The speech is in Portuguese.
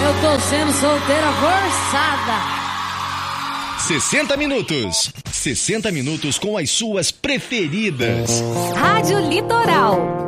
Eu tô sendo solteira forçada. 60 minutos. 60 minutos com as suas preferidas. Rádio Litoral.